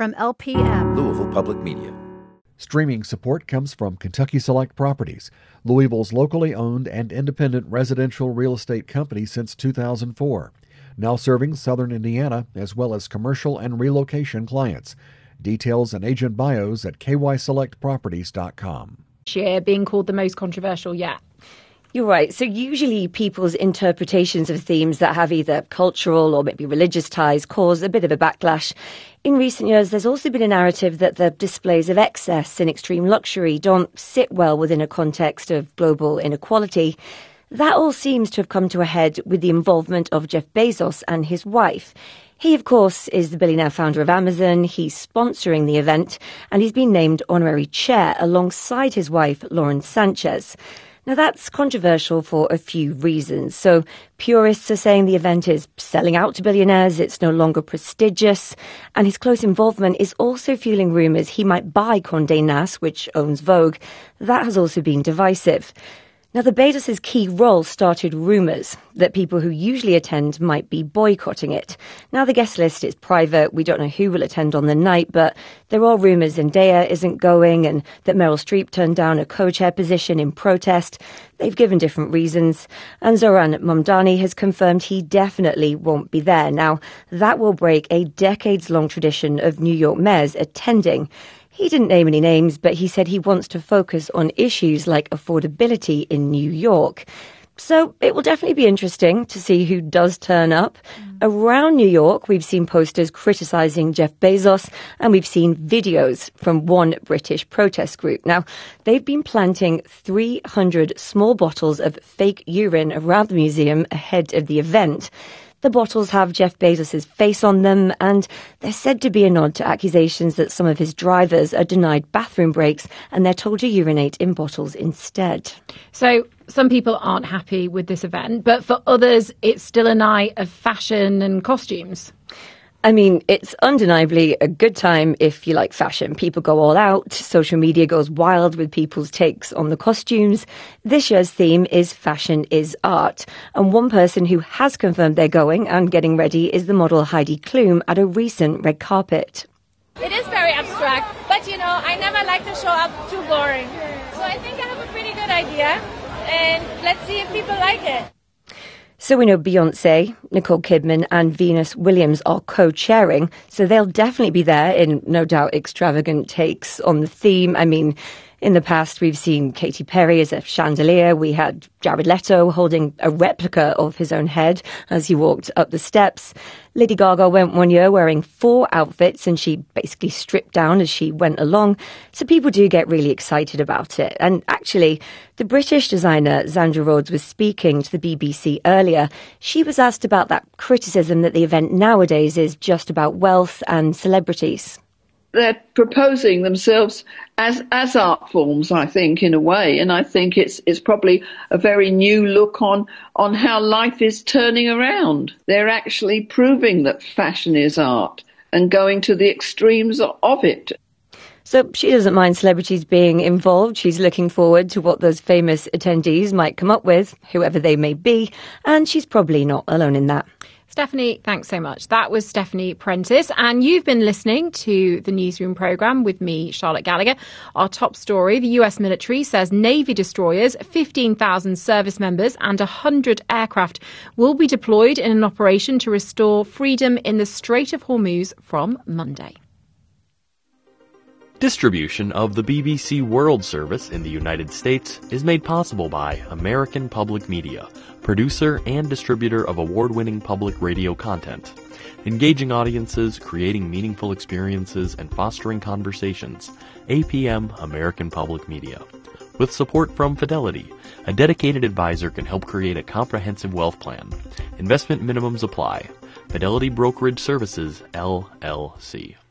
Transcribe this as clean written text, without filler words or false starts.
From LPM, Louisville Public Media. Streaming support comes from Kentucky Select Properties, Louisville's locally owned and independent residential real estate company since 2004. Now serving southern Indiana as well as commercial and relocation clients. Details and agent bios at kyselectproperties.com. Year being called the most controversial yet. You're right. So usually people's interpretations of themes that have either cultural or maybe religious ties cause a bit of a backlash. In recent years, there's also been a narrative that the displays of excess and extreme luxury don't sit well within a context of global inequality. That all seems to have come to a head with the involvement of Jeff Bezos and his wife. He, of course, is the billionaire founder of Amazon. He's sponsoring the event, and he's been named honorary chair alongside his wife, Lauren Sanchez. Now, that's controversial for a few reasons. So purists are saying the event is selling out to billionaires, it's no longer prestigious, and his close involvement is also fueling rumours he might buy Condé Nast, which owns Vogue. That has also been divisive. Now, the Bezos' key role started rumours that people who usually attend might be boycotting it. Now, the guest list is private. We don't know who will attend on the night, but there are rumours Zendaya isn't going and that Meryl Streep turned down a co-chair position in protest. They've given different reasons. And Zohran Mamdani has confirmed he definitely won't be there. Now, that will break a decades-long tradition of New York mayors attending. He didn't name any names, but he said he wants to focus on issues like affordability in New York. So it will definitely be interesting to see who does turn up. Around New York, we've seen posters criticising Jeff Bezos, and we've seen videos from one British protest group. Now, they've been planting 300 small bottles of fake urine around the museum ahead of the event. The bottles have Jeff Bezos' face on them, and they're said to be a nod to accusations that some of his drivers are denied bathroom breaks and they're told to urinate in bottles instead. So some people aren't happy with this event, but for others, it's still a night of fashion and costumes. I mean, it's undeniably a good time if you like fashion. People go all out. Social media goes wild with people's takes on the costumes. This year's theme is Fashion is Art. And one person who has confirmed they're going and getting ready is the model Heidi Klum at a recent red carpet. It is very abstract, but I never like to show up too boring. So I think I have a pretty good idea, and let's see if people like it. So we know Beyoncé, Nicole Kidman and Venus Williams are co-chairing, so they'll definitely be there in no doubt extravagant takes on the theme. I mean, in the past, we've seen Katy Perry as a chandelier. We had Jared Leto holding a replica of his own head as he walked up the steps. Lady Gaga went one year wearing 4 outfits and she basically stripped down as she went along. So people do get really excited about it. And actually, the British designer Zandra Rhodes was speaking to the BBC earlier. She was asked about that criticism that the event nowadays is just about wealth and celebrities. They're proposing themselves as art forms, I think, in a way, and I think it's probably a very new look on how life is turning around. They're actually proving that fashion is art and going to the extremes of it. So she doesn't mind celebrities being involved. She's looking forward to what those famous attendees might come up with, whoever they may be, and she's probably not alone in that. Stephanie, thanks so much. That was Stephanie Prentice, and you've been listening to the Newsroom programme with me, Charlotte Gallagher. Our top story, the US military says Navy destroyers, 15,000 service members and 100 aircraft will be deployed in an operation to restore freedom in the Strait of Hormuz from Monday. Distribution of the BBC World Service in the United States is made possible by American Public Media, producer and distributor of award-winning public radio content. Engaging audiences, creating meaningful experiences, and fostering conversations. APM American Public Media. With support from Fidelity, a dedicated advisor can help create a comprehensive wealth plan. Investment minimums apply. Fidelity Brokerage Services, LLC.